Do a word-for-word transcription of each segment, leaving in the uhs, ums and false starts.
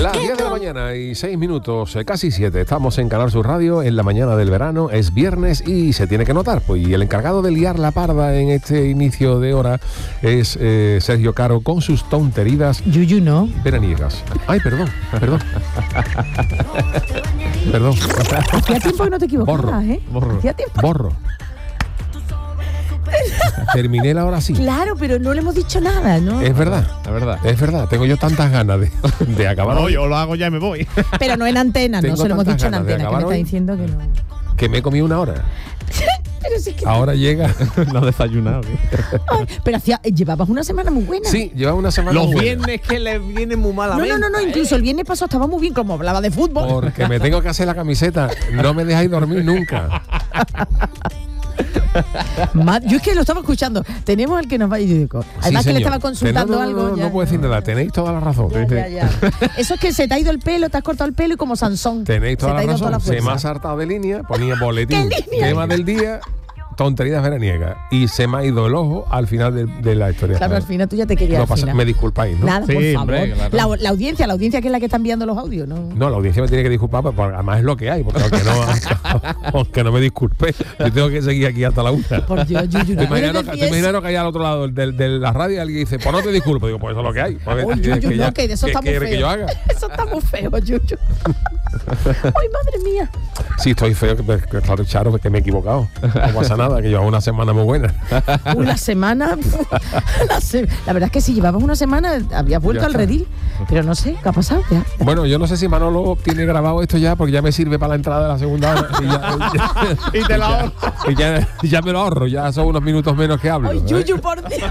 Las diez de la mañana y seis minutos, eh, casi siete. Estamos en Canal Sur Radio en la mañana del verano. Es viernes y se tiene que notar. Pues, y el encargado de liar la parda en este inicio de hora es eh, Sergio Caro con sus tonteridas. Yuyu no. Veraniegas. Ay, perdón, perdón. Perdón. Hacía tiempo que no te equivocabas, Borro, ¿eh? borro, Hacía tiempo. borro. Terminé la hora sí. Claro, pero no le hemos dicho nada, ¿no? Es verdad, La verdad. es verdad. Tengo yo tantas ganas de, de acabar No, hoy, yo lo hago ya y me voy. Pero no en antena, Tengo no se lo hemos tantas dicho en ganas de antena, que me acabar está hoy. diciendo que no. que me he comido una hora. Pero sí que... Ahora llega. No he desayunado. Ay, pero hacía, llevabas una semana muy buena. Sí, lleva una semana Los muy buena. viernes que les vienen muy No, malamente. no, no, no, incluso el viernes pasado estaba muy bien, como hablaba de fútbol. Porque me tengo que hacer la camiseta. No me dejáis dormir nunca. Ma- Yo es que lo estaba escuchando. Tenemos el que nos va y yo digo, además Sí, que le señor. estaba consultando no, no, no, algo. No, no, ya, no puedo decir nada. Tenéis toda la razón. Ya, ya, ya. Eso es que se te ha ido el pelo, te has cortado el pelo y como Sansón. Tenéis toda se te la ha ido razón. Se fuerza. me ha saltado de línea. Ponía boletín. ¿Qué línea? Tema del día. Tonterías veraniegas. Y se me ha ido el ojo al final de, de la historia. Claro, al final tú ya te querías. No al pasa, final. me disculpáis, ¿no? Nada, Sí, por favor. hombre, claro. la, la audiencia, la audiencia que es la que está enviando los audios, ¿no? No, la audiencia me tiene que disculpar, porque además es lo que hay, porque aunque no, aunque no me disculpe, yo tengo que seguir aquí hasta la una. Por Dios, Yuyu, ¿Te no puedes imaginas, decir te eso. imaginas que hay al otro lado de, de la radio y alguien dice, pues no te disculpo? Digo, pues eso es lo que hay. Porque Uy, es Yuyu, que ya- no, que de eso ¿qué está muy quiere feo. que yo haga? Eso está muy feo, Yuyu. Ay, madre mía. Sí, estoy feo, que, que, claro, Charo, que me he equivocado. No pasa nada, que llevaba una semana muy buena. Una semana. la, se- la verdad es que si llevabas una semana habías vuelto Ya al está. redil. Pero no sé, ¿qué ha pasado? Ya. Bueno, yo no sé si Manolo tiene grabado esto ya, porque ya me sirve para la entrada de la segunda hora. Y, ya, ya- Y te la ahorro. y ya, ya me lo ahorro, ya son unos minutos menos que hablo. Ay, ¿eh? Yuyu, por Dios.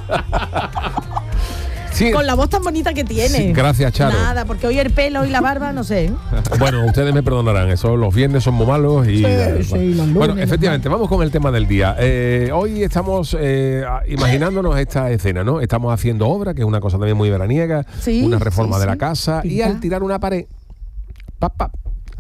Sí. Con la voz tan bonita que tiene. Sí, gracias, Charo. Nada, porque hoy el pelo y la barba, no sé. Bueno, ustedes me perdonarán, eso los viernes son muy malos y... Sí, eh, sí, los lunes, bueno, los efectivamente, vamos con el tema del día. Eh, hoy estamos eh, imaginándonos esta escena, ¿no? Estamos haciendo obra, que es una cosa también muy veraniega, Sí, una reforma sí, de la sí. casa, y Pinta. al tirar una pared, pap, pap,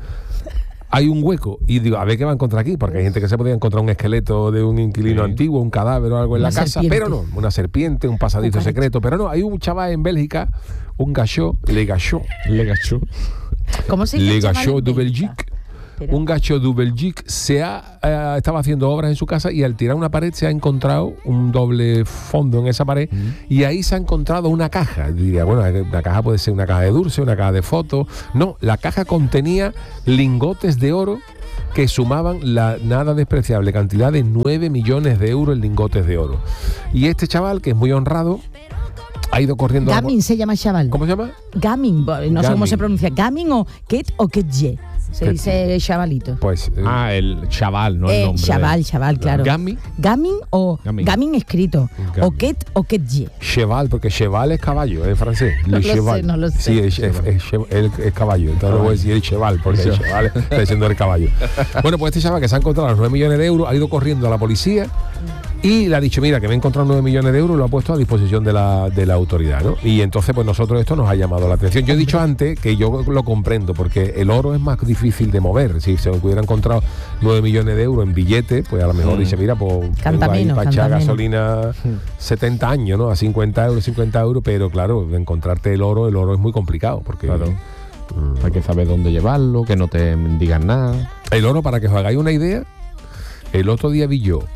hay un hueco y digo, a ver qué va a encontrar aquí, porque hay gente que se podía encontrar un esqueleto de un inquilino Sí. antiguo, un cadáver o algo en Una la casa, serpiente. pero no, una serpiente, un pasadizo Cucaracha. secreto, pero no, hay un chaval en Bélgica, un gachó, le gachó, Le gachó. ¿Cómo se dice? le chaval, gachó en de Bélgica? Belgique. Espera. Un gacho de Belgique se ha, eh, estaba haciendo obras en su casa y al tirar una pared se ha encontrado un doble fondo en esa pared y ahí se ha encontrado una caja. Diría, bueno, una caja puede ser una caja de dulce, una caja de fotos. No, la caja contenía lingotes de oro que sumaban la nada despreciable cantidad de nueve millones de euros en lingotes de oro. Y este chaval, que es muy honrado, ha ido corriendo... a la- Gamin se llama el chaval. ¿Cómo se llama? Gamin, bo- no sé cómo Gamin. se pronuncia. Gamin o Ket o Ketje. Se Ket. dice chavalito. Pues... eh, Ah, el chaval, no el Eh, nombre. chaval, chaval, claro. Gami. Gamin o Gamin. Gamin, escrito. Gamin. O Ket o Ketje. Cheval, porque cheval es caballo en francés. No Le lo cheval. sé, no lo sé. Sí, es, es- es che- el- es caballo. Entonces no voy a decir el cheval, porque el cheval está diciendo el caballo. Bueno, pues este chaval que se ha encontrado los nueve millones de euros ha ido corriendo a la policía y le ha dicho, mira, que me he encontrado nueve millones de euros y lo ha puesto a disposición de la, de la autoridad, ¿no? Y entonces, pues nosotros esto nos ha llamado la atención. Yo he dicho antes que yo lo comprendo, porque el oro es más difícil de mover. Si se hubiera encontrado nueve millones de euros en billetes, pues a lo mejor Mm. dice, mira, pues Canta vengo ahí menos, para canta echar menos. gasolina setenta años, ¿no? A cincuenta euros, cincuenta euros, pero claro, de encontrarte el oro, el oro es muy complicado, porque Claro. mm, Hay que saber dónde llevarlo, que no te digan nada. el oro, para que os hagáis una idea, el otro día vi yo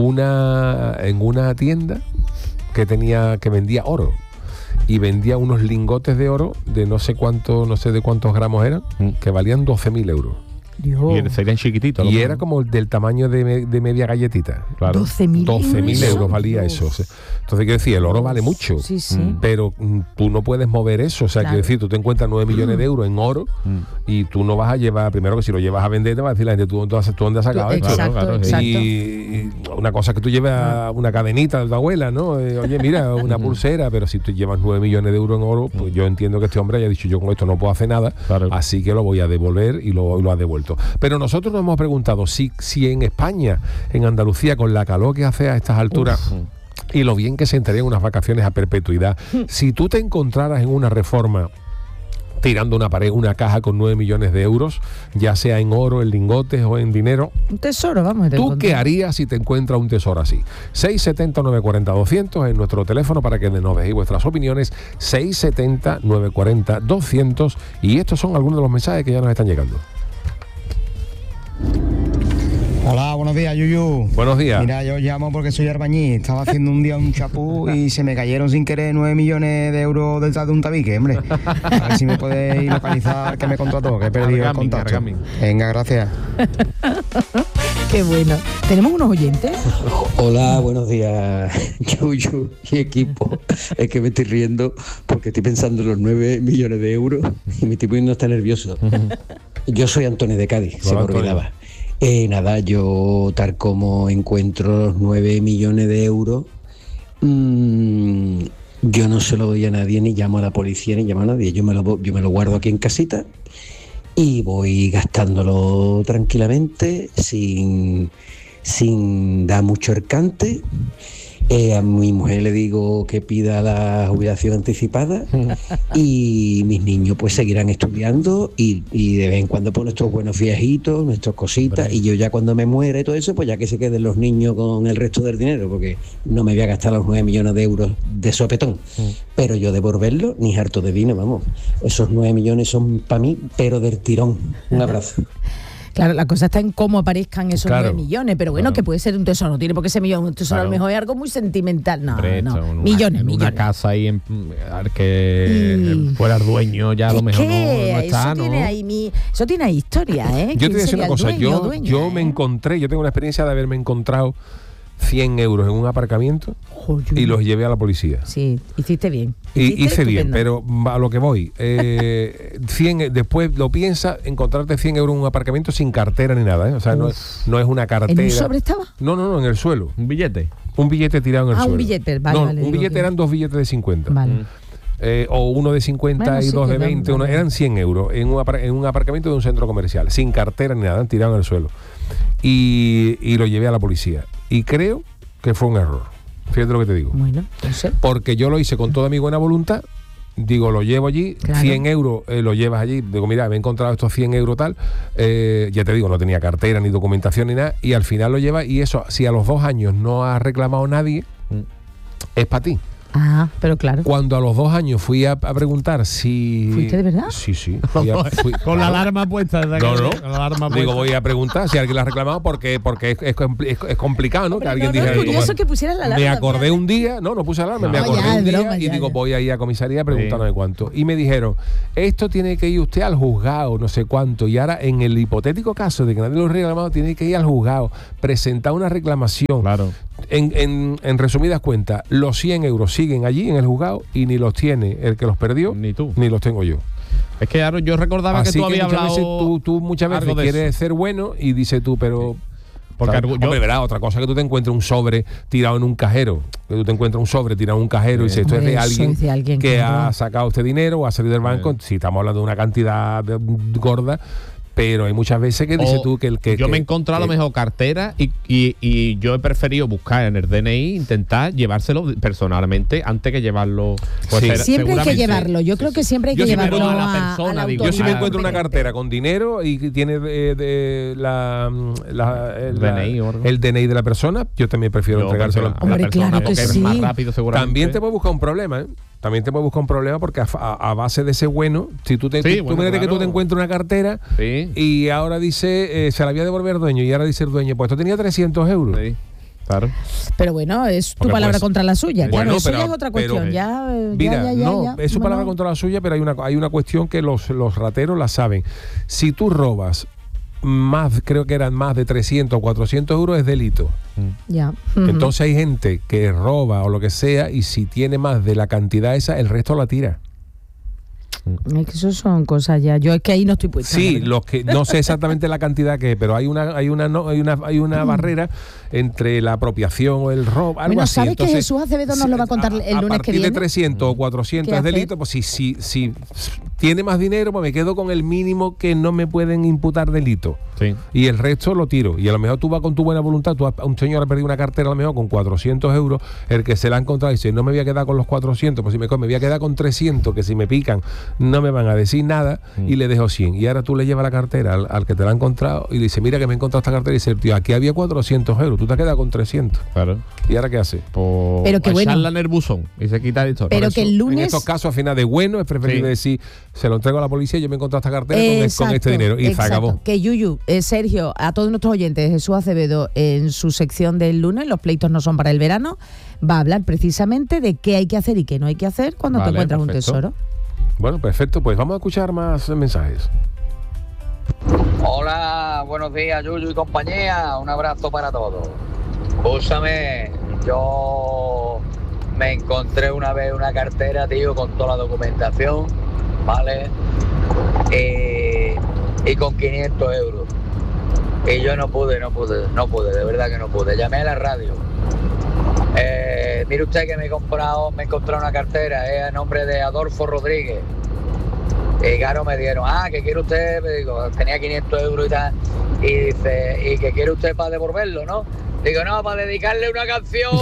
una en una tienda que tenía que vendía oro y vendía unos lingotes de oro de no sé cuánto, no sé de cuántos gramos eran, Mm. que valían doce mil euros. Dios. Y serían chiquititos. Y ¿no? era como del tamaño de, me- de media galletita. Claro. doce mil doce mil euros valía Dios. eso. O sea, entonces, quiero decir, el oro vale mucho. Sí, sí. Mm. Pero mm, tú no puedes mover eso. O sea, Claro. quiero decir, tú te encuentras nueve millones de euros en oro Mm. y tú no vas a llevar, primero que si lo llevas a vender, te va a decir la gente, tú, tú, has- tú dónde has sacado esto. Exacto, Claro, claro, exacto. Y, y una cosa que tú llevas una cadenita de tu abuela, ¿no? Eh, oye, mira, una pulsera, pero si tú llevas nueve millones de euros en oro, pues yo entiendo que este hombre haya dicho, yo con esto no puedo hacer nada, Claro. así que lo voy a devolver y lo, y lo ha devuelto. Pero nosotros nos hemos preguntado si, si en España, en Andalucía, con la calor que hace a estas alturas, Uf. y lo bien que se entrarían unas vacaciones a perpetuidad, si tú te encontraras en una reforma tirando una pared, una caja con nueve millones de euros, ya sea en oro, en lingotes o en dinero. Un tesoro, vamos. ¿Tú qué harías si te encuentras un tesoro así? seis setenta, nueve cuarenta, doscientos es nuestro teléfono para que nos dejéis vuestras opiniones. seis setenta, nueve cuarenta, doscientos. Y estos son algunos de los mensajes que ya nos están llegando. Hola, buenos días, Yuyu. Buenos días. Mira, yo llamo porque soy albañil. Estaba haciendo un día un chapú y se me cayeron sin querer nueve millones de euros detrás de un tabique, hombre. A ver si me podéis localizar que me contrató, que he perdido el contacto. Venga, gracias. Qué bueno. ¿Tenemos unos oyentes? Hola, buenos días, Yuyu y equipo. Es que me estoy riendo porque estoy pensando en los nueve millones de euros y me estoy poniendo hasta nervioso. Yo soy Antonio de Cádiz, Hola, se me Antonio. olvidaba. Eh, nada, yo tal como encuentro los nueve millones de euros, mmm, yo no se lo doy a nadie, ni llamo a la policía, ni llamo a nadie. Yo me lo, yo me lo guardo aquí en casita y voy gastándolo tranquilamente, sin, sin dar mucho hercante. Eh, a mi mujer le digo que pida la jubilación anticipada y mis niños pues seguirán estudiando y, y de vez en cuando pues nuestros buenos viajitos, nuestras cositas. Hombre. Y yo ya cuando me muera y todo eso, pues ya que se queden los niños con el resto del dinero, porque no me voy a gastar los nueve millones de euros de sopetón. Mm. Pero yo devolverlo, ni harto de vino, vamos. Esos nueve millones son para mí, pero del tirón. Un abrazo. Claro, la cosa está en cómo aparezcan esos claro, nueve millones, pero bueno, claro, que puede ser un tesoro, no tiene por qué ser millón, un tesoro claro, a lo mejor es algo muy sentimental, no, Hombre, no, una, millones, en millones. Una casa ahí en, que y... fuera el dueño, ya a lo mejor no, no está, eso ¿no? Tiene ahí mi, eso tiene ahí historia, ¿eh? Yo te voy a decir una cosa, dueño, yo, dueña, yo ¿eh? me encontré, yo tengo una experiencia de haberme encontrado cien euros en un aparcamiento Joder. Y los llevé a la policía. Sí, hiciste bien. Hiciste y, hice bien, pero a lo que voy, eh, cien, después lo piensa, encontrarte cien euros en un aparcamiento sin cartera ni nada, ¿eh? O sea, no es, no es una cartera. ¿En un sobre estaba? No, no, no, en el suelo. ¿Un billete? Un billete tirado en el ah, suelo. Ah, un billete, vale, no, vale. un billete que... eran dos billetes de cincuenta. Vale. Mm. Eh, o uno de cincuenta bueno, y sí, dos de veinte, uno, eran cien euros en un, apar- en un aparcamiento de un centro comercial, sin cartera ni nada, tirado en el suelo. Y, y lo llevé a la policía. Y creo que fue un error. Fíjate lo que te digo. Bueno, no sé. Porque yo lo hice con toda mi buena voluntad. Digo, lo llevo allí, claro. cien euros, eh, lo llevas allí. Digo, mira, me he encontrado estos cien euros tal. Eh, ya te digo, no tenía cartera, ni documentación, ni nada. Y al final lo llevas. Y eso, si a los dos años no ha reclamado nadie, mm. es para ti. Ah, pero claro. Cuando a los dos años fui a, a preguntar si... ¿Fuiste de verdad? Sí, sí. Fui a, fui, con la alarma puesta. No, no. Con la alarma Digo, puesta. voy a preguntar si alguien la ha reclamado porque, porque es, es, es, es complicado, ¿no? Hombre, que alguien no, no, dijera... es curioso que pusieras la alarma. Me acordé un día... No, no puse alarma. No, me acordé ya, un día broma, y ya, digo, ya. voy a ir a comisaría a preguntar no sé cuánto. Y me dijeron, esto tiene que ir usted al juzgado, no sé cuánto. Y ahora, en el hipotético caso de que nadie lo haya reclamado, tiene que ir al juzgado, presentar una reclamación. Claro. En, en, en resumidas cuentas, los cien euros siguen allí en el juzgado y ni los tiene el que los perdió, ni tú, ni los tengo yo. Es que claro, yo recordaba Así que tú que habías muchas hablado. Veces, tú, tú muchas veces quieres ser bueno y dices tú, pero. Sí. Porque claro, yo, hombre, verá, otra cosa que tú te encuentres un sobre tirado en un cajero, que tú te encuentres un sobre tirado en un cajero sí. y dices, esto es de alguien, es de alguien que, que ha sacado este dinero o ha salido del banco. Sí. Si estamos hablando de una cantidad de, gorda. Pero hay muchas veces que dices tú que el que... Yo que, me he encontrado que, a lo mejor cartera y, y, y yo he preferido buscar en el D N I, intentar llevárselo personalmente antes que llevarlo... Pues sí. ser, siempre hay que llevarlo, yo sí, creo sí. que siempre hay yo que llevarlo si a, la persona, a la digo, Yo si me encuentro una cartera con dinero y tiene de, de la, la, el, D N I, la, el D N I de la persona, yo también prefiero yo entregárselo a la persona claro porque que es sí. más rápido seguramente. También te puede buscar un problema, ¿eh? También te puede buscar un problema porque a, a, a base de ese bueno, si tú te sí, tú, bueno, tú claro. que tú te encuentras una cartera sí. y ahora dice, eh, se la había devolver el dueño y ahora dice el dueño, pues esto tenía trescientos euros. Sí. Claro. Pero bueno, es tu porque palabra pues, contra la suya. Bueno, claro, eso pero, ya es otra cuestión. pero, ya, mira, ya, ya, ya, no, ya. es su no, palabra no. contra la suya, pero hay una, hay una cuestión que los, los rateros la saben. Si tú robas más, creo que eran más de trescientos o cuatrocientos euros, es delito. Mm. Ya. Uh-huh. Entonces hay gente que roba o lo que sea y si tiene más de la cantidad esa, el resto la tira. Es que eso son cosas ya. Yo es que ahí no estoy puesta. Sí, los que no sé exactamente la cantidad que es, pero hay una, hay una, no, hay una, hay una barrera entre la apropiación o el robo, algo bueno, así. ¿sabes Entonces, que Jesús Acevedo nos lo va a contar el lunes que viene? A partir de trescientos o cuatrocientos es delito, pues si, si, si tiene más dinero, pues me quedo con el mínimo que no me pueden imputar delito. Sí. Sí. Y el resto lo tiro. Y a lo mejor tú vas con tu buena voluntad, tú has, un señor ha perdido una cartera a lo mejor con cuatrocientos euros, el que se la ha encontrado dice, no me voy a quedar con los cuatrocientos, pues si me, me voy a quedar con trescientos, que si me pican no me van a decir nada, mm. y le dejo cien. Y ahora tú le llevas la cartera al, al que te la ha encontrado y le dice, mira que me he encontrado esta cartera, y dice, tío, aquí había cuatrocientos euros, tú te has quedado con trescientos. Claro. ¿Y ahora qué hace? Pues pero que bueno. echarla en el buzón y se quita el Pero que el lunes... En estos casos, al final de bueno, es preferible Sí. decir, se lo entrego a la policía, yo me he encontrado esta cartera con, Exacto, con este dinero. Y se acabó. Que Yuyu, eh, Sergio, a todos nuestros oyentes, Jesús Acevedo, en su sección del lunes, los pleitos no son para el verano, va a hablar precisamente de qué hay que hacer y qué no hay que hacer cuando Vale, te encuentras perfecto. un tesoro. Bueno, perfecto, pues vamos a escuchar más mensajes. Hola, buenos días, Yuyu y compañía. Un abrazo para todos. Escúchame, yo me encontré una vez una cartera, tío, con toda la documentación, ¿vale? Eh, y con quinientos euros. Y yo no pude, no pude, no pude, de verdad que no pude. Llamé a la radio. Eh, mire usted que me he comprado, me he encontrado una cartera, es eh, a nombre de Adolfo Rodríguez. Y claro, me dieron, ah, ¿qué quiere usted? Me digo, tenía quinientos euros y tal. Y dice, ¿y qué quiere usted para devolverlo, no? Digo, no, para dedicarle una canción.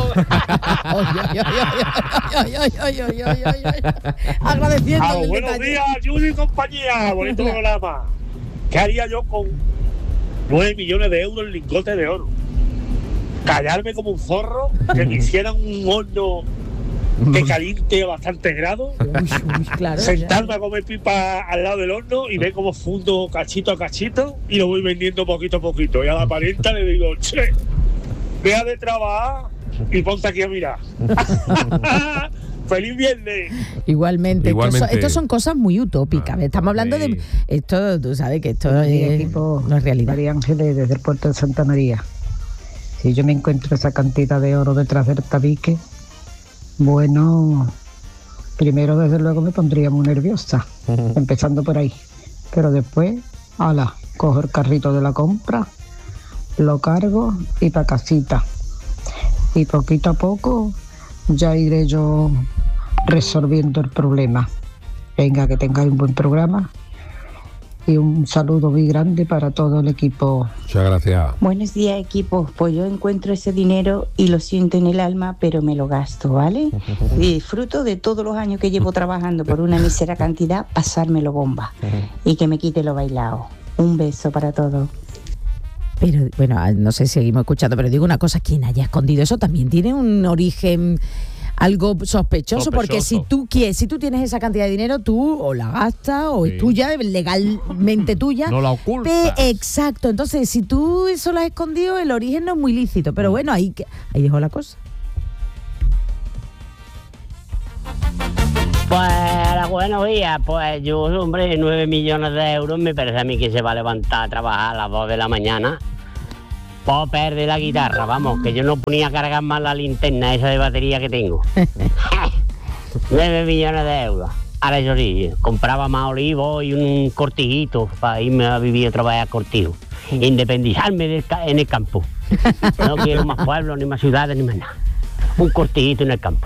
Agradeciendo. Ah, buenos días, Yuyu y compañía. Bonito programa. ¿Qué haría yo con nueve millones de euros en lingotes de oro? Callarme como un zorro, que me hicieran un horno que caliente a bastantes grados, Uy, uy, claro, sentarme ya. a comer pipa al lado del horno y ver cómo fundo cachito a cachito y lo voy vendiendo poquito a poquito. Y a la parienta le digo, che, deja de trabajar y ponte aquí a mirar. ¡Feliz viernes! Igualmente, Igualmente. Estos, son, estos son cosas muy utópicas. Ah, Estamos hablando sí. de esto, tú sabes que esto Sí, es, equipo, no es realidad. María Ángeles desde el puerto de Santa María. Si yo me encuentro esa cantidad de oro detrás del tabique, bueno, primero desde luego me pondría muy nerviosa, empezando por ahí. Pero después, ala, cojo el carrito de la compra, lo cargo y pa' casita. Y poquito a poco ya iré yo resolviendo el problema. Venga, que tengáis un buen programa. Y un saludo muy grande para todo el equipo. Muchas gracias. Buenos días, equipo. Pues yo encuentro ese dinero y lo siento en el alma, pero me lo gasto, ¿vale? Y disfruto de todos los años que llevo trabajando por una mísera cantidad, pasármelo bomba y que me quite lo bailado. Un beso para todos. Pero bueno, no sé si seguimos escuchando, pero digo una cosa, quien haya escondido eso también tiene un origen algo sospechoso, Sospechoso. porque si tú quieres, si tú tienes esa cantidad de dinero, tú o la gastas o Sí. es tuya, legalmente tuya. No la ocultas. Pe- Exacto, entonces si tú eso lo has escondido, el origen no es muy lícito, pero bueno, ahí, que- ahí dejó la cosa. Pues buenos días, pues yo, hombre, nueve millones de euros me parece a mí que se va a levantar a trabajar a las dos de la mañana. Puedo perder la guitarra, vamos, que yo no ponía a cargar más la linterna esa de batería que tengo. nueve millones de euros. Ahora eso sí, compraba más olivos y un cortijito para irme a vivir otra vez a Cortijo. Independizarme del ca- en el campo. No quiero más pueblos, ni más ciudades, ni más nada. Un cortijito en el campo.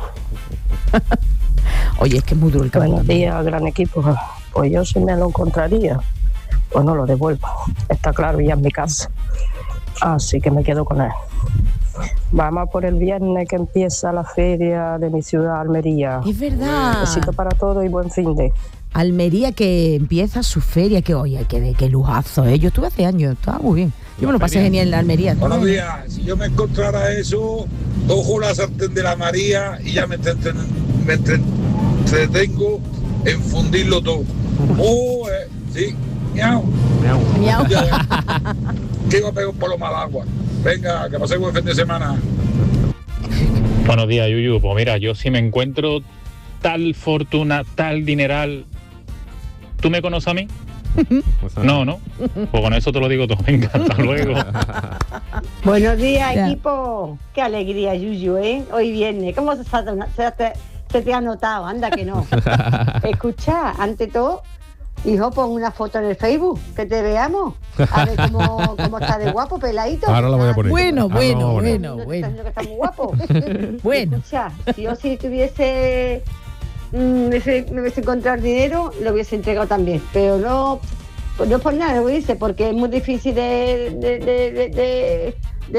Oye, es que es muy duro el campo. Buenos días, gran equipo. Pues yo si me lo encontraría, pues no lo devuelvo. Está claro, ya en mi casa. Así que me quedo con él. Vamos por el viernes que empieza la feria de mi ciudad, Almería. Es verdad. Besito para todos y buen fin de. Almería que empieza su feria, que oye, que, que lujazo, ¿eh? Yo estuve hace años, estaba muy bien. Yo me lo pasé genial en Almería. Buenos días, si yo me encontrara eso, cojo la sartén de la María y ya me, entreten, me entretengo en fundirlo todo. Oh, eh, sí, miau. Miau. Ya, que iba a pegar un polo mal agua. Venga, que pasé buen fin de semana. Buenos días, Yuyu. Pues mira, yo si me encuentro tal fortuna, tal dineral, ¿tú me conoces a mí? No, no. Pues con eso te lo digo todo. Venga, hasta luego. Buenos días, Ya. equipo. Qué alegría, Yuyu, ¿eh? Hoy viernes. ¿Cómo se, se, te, se te ha notado? Anda que no. Escucha, ante todo, hijo, pon una foto en el Facebook, que te veamos. A ver cómo, cómo está de guapo, peladito. Ahora la voy a poner. Bueno, Ahora bueno, la voy a poner. bueno, Está bueno. diciendo que está muy guapo. Bueno. Escucha, si yo si tuviese, mm, ese- me hubiese encontrado dinero, lo hubiese entregado también. Pero no, Pues no es por nada, lo dice, porque es muy difícil de, de, de, de, de,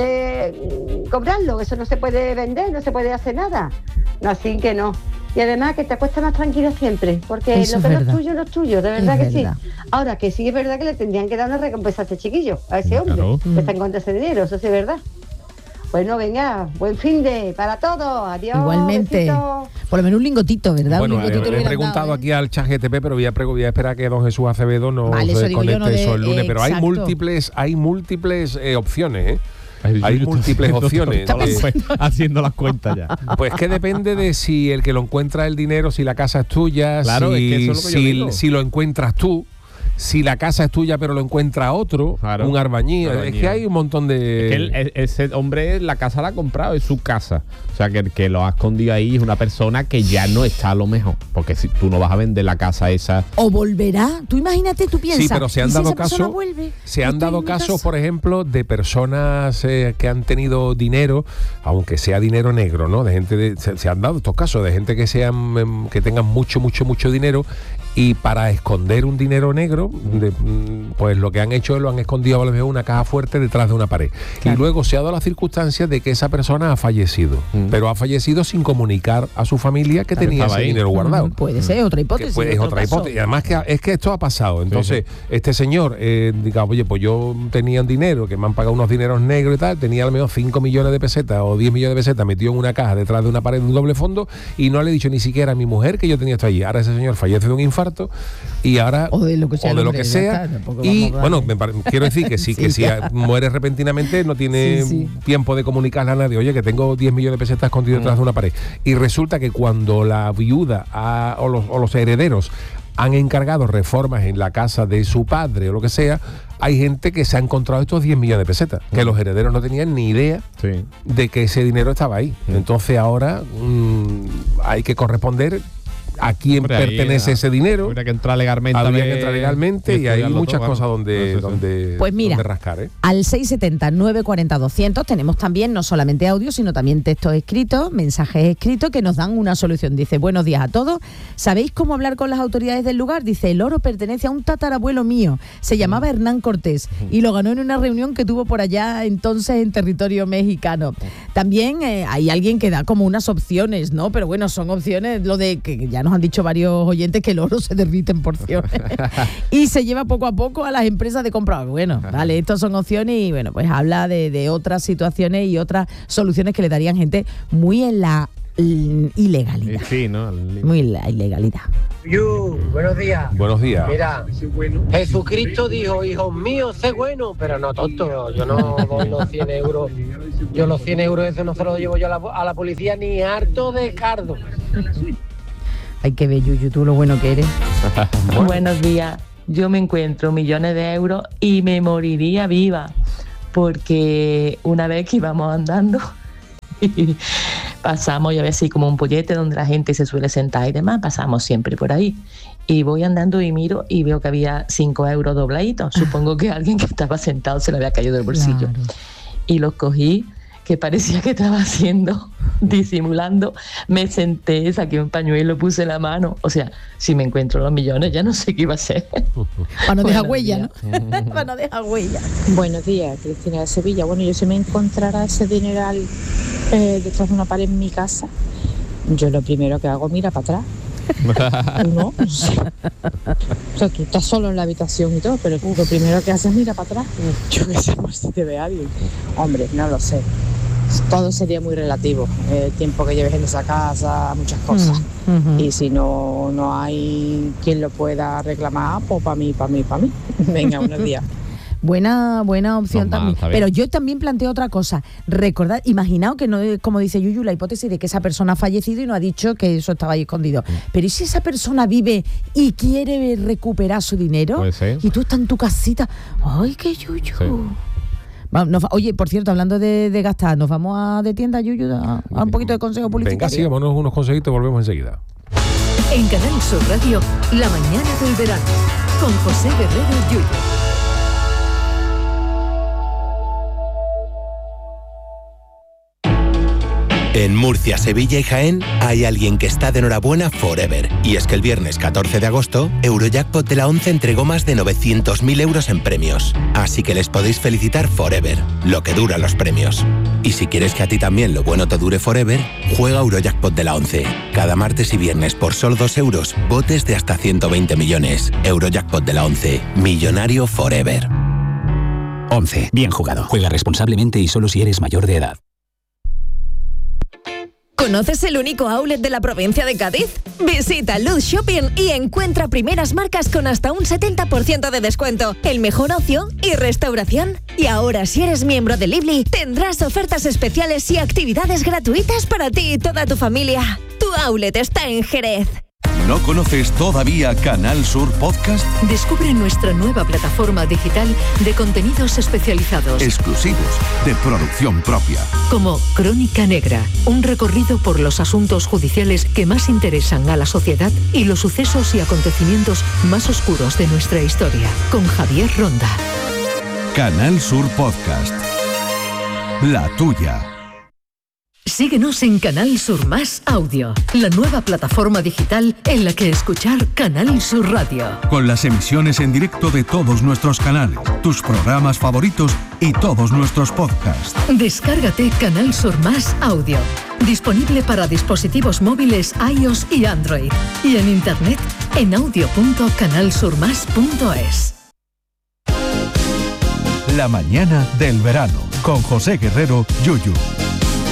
de cobrarlo, eso no se puede vender, no se puede hacer nada. Así que no. Y además que te acuestas más tranquila siempre, porque Eso lo que es no es verdad. tuyo, no es tuyo, de verdad Es que verdad. sí. Ahora, que sí es verdad que le tendrían que dar una recompensa a este chiquillo, a ese hombre, Claro. que está en contra de ese dinero, eso sí es verdad. Bueno, venga, buen fin de para todos, adiós. Igualmente. besitos. Por lo menos un lingotito, ¿verdad? Bueno, un lingotito eh, le he hubieran preguntado dado, ¿eh? aquí al chat G T P, pero voy a, pre- voy a esperar que don Jesús Acevedo nos Vale, eso eh, digo yo, conecte no de- eso el lunes. Pero hay exacto. múltiples, hay múltiples eh, opciones, ¿eh? Ay, Hay yo múltiples estoy opciones. haciendo las Eh, cuen- haciendo las cuentas ya. Pues que depende de si el que lo encuentra el dinero, si la casa es tuya, Claro, si, es que eso es lo que yo si- digo. si lo encuentras tú, si la casa es tuya pero lo encuentra otro, Claro. un albañil. Un albañil. Es que hay un montón de... Es que él- e- ese hombre la casa la ha comprado, es su casa. O sea, que el que lo ha escondido ahí es una persona que ya no está a lo mejor. Porque si tú no vas a vender la casa esa. O volverá. Tú imagínate, tú piensas. Sí, pero se han ¿y si dado esa persona casos, vuelve? se han Estoy dado en mi casos, casa. por ejemplo, de personas eh, que han tenido dinero, aunque sea dinero negro, ¿no? De gente de- se, se han dado estos casos de gente que sean em, que tengan mucho, mucho, mucho dinero y para esconder un dinero negro, de, mm, pues lo que han hecho es lo han escondido a lo mejor en una caja fuerte detrás de una pared. Y luego se ha dado la circunstancia de que esa persona ha fallecido, pero ha fallecido sin comunicar a su familia que Claro, tenía estaba ese ahí. dinero guardado. Mm, puede ser otra Que hipótesis. puede- es otro otra caso. hipótesis. Y además que es que esto ha pasado. Entonces, este señor, eh, diga, oye, pues yo tenía un dinero, que me han pagado unos dineros negros y tal, tenía al menos cinco millones de pesetas o diez millones de pesetas metido en una caja detrás de una pared de un doble fondo y no le he dicho ni siquiera a mi mujer que yo tenía esto allí. Ahora ese señor fallece de un infarto y ahora... O de lo que sea. o de el lo hombre, que ya sea. está, tampoco Y vamos a bueno, darle. me pare- quiero decir que sí, que Sí, si ya. muere repentinamente no tiene Sí, sí. tiempo de comunicarle a nadie, oye, que tengo diez millones de pesetas escondidas detrás de una pared. Y resulta que cuando la viuda ha- o, los, o los herederos han encargado reformas en la casa de su padre o lo que sea, hay gente que se ha encontrado estos diez millones de pesetas, que los herederos no tenían ni idea Sí. de que ese dinero estaba ahí. Entonces ahora mm, hay que corresponder a quién Hombre, ahí pertenece era- ese dinero. Habría que entrar legalmente. Habría a que ver entrar legalmente y hay estudiarlo muchas todo, cosas claro. donde, Sí, sí. donde, Pues mira, donde rascar, ¿eh? Al seis siete cero, nueve cuatro cero, doscientos tenemos también no solamente audio, sino también textos escritos, mensajes escritos que nos dan una solución. Dice, buenos días a todos. ¿Sabéis cómo hablar con las autoridades del lugar? Dice, el oro pertenece a un tatarabuelo mío. Se llamaba Hernán Cortés y lo ganó en una reunión que tuvo por allá entonces en territorio mexicano. También eh, hay alguien que da como unas opciones, ¿no? Pero bueno, son opciones, lo de que ya nos han dicho varios oyentes que el oro se derrite en porciones y se lleva poco a poco a las empresas de compra. Bueno, vale, estas son opciones y bueno, pues habla de, de otras situaciones y otras soluciones que le darían gente muy en la mm, ilegalidad. Sí, ¿no? El- Muy en la ilegalidad. Yu, buenos días. Buenos días. Mira, Jesucristo dijo, hijos míos, sé bueno, pero no tonto. Yo no doy los cien euros. Yo los cien euros eso no se los llevo yo a la, a la policía ni harto de cardo. Hay que ver, Yuyu, tú lo bueno que eres. Buenos días. Yo me encuentro millones de euros y me moriría viva. Porque una vez que íbamos andando, pasamos, ya ves, así como un pollete donde la gente se suele sentar y demás, pasamos siempre por ahí. Y voy andando y miro y veo que había cinco euros dobladitos. Supongo que alguien que estaba sentado se le había caído del bolsillo. Claro. Y los cogí, que parecía que estaba haciendo, disimulando. Me senté, saqué un pañuelo, puse la mano. O sea, si me encuentro los millones, ya no sé qué iba a hacer. Para no dejar Buenos huella, días. ¿no? Para no dejar huella. Buenos días, Cristina de Sevilla. Bueno, yo si me encontrara ese dineral eh, detrás de una pared en mi casa, yo lo primero que hago, mira para atrás. No, o sea, o sea, tú estás solo en la habitación y todo, pero tú lo primero que haces es mira para atrás. Yo qué sé, pues si te ve alguien. Hombre, no lo sé. Todo sería muy relativo. El tiempo que lleves en esa casa, muchas cosas. Ujú. Y si no, no hay quien lo pueda reclamar, pues para mí, para mí, para mí. Venga, buenos días. Buena, buena opción Normal, también. está bien. Pero yo también planteo otra cosa. Recordad, imaginaos que no, como dice Yuyu, la hipótesis de que esa persona ha fallecido y no ha dicho que eso estaba ahí escondido. Pero ¿y si esa persona vive y quiere recuperar su dinero? Puede ser. Y tú estás en tu casita. ¡Ay, qué Yuyu! Sí. Va- nos va- oye, por cierto, hablando de, de gastar, ¿nos vamos a de tienda, Yuyu, a, a un poquito de consejo publicitario? Venga, sí, vámonos unos consejitos y volvemos enseguida. En Canal Sur Radio, La mañana del verano, con José Guerrero Yuyu. En Murcia, Sevilla y Jaén hay alguien que está de enhorabuena forever. Y es que el viernes catorce de agosto, Eurojackpot de la once entregó más de novecientos mil euros en premios. Así que les podéis felicitar forever, lo que duran los premios. Y si quieres que a ti también lo bueno te dure forever, juega Eurojackpot de la once. Cada martes y viernes por solo dos euros, botes de hasta ciento veinte millones. Eurojackpot de la once. Millonario forever. once. Bien jugado. Juega responsablemente y solo si eres mayor de edad. ¿Conoces el único outlet de la provincia de Cádiz? Visita Luz Shopping y encuentra primeras marcas con hasta un setenta por ciento de descuento, el mejor ocio y restauración. Y ahora, si eres miembro de Lively, tendrás ofertas especiales y actividades gratuitas para ti y toda tu familia. Tu outlet está en Jerez. ¿No conoces todavía Canal Sur Podcast? Descubre nuestra nueva plataforma digital de contenidos especializados. Exclusivos, de producción propia. Como Crónica Negra, un recorrido por los asuntos judiciales que más interesan a la sociedad y los sucesos y acontecimientos más oscuros de nuestra historia. Con Javier Ronda. Canal Sur Podcast. La tuya. Síguenos en Canal Sur Más Audio, la nueva plataforma digital en la que escuchar Canal Sur Radio. Con las emisiones en directo de todos nuestros canales, tus programas favoritos y todos nuestros podcasts. Descárgate Canal Sur Más Audio, disponible para dispositivos móviles iOS y Android, y en internet en audio punto canal sur más punto es. La mañana del verano, con José Guerrero, Yuyu.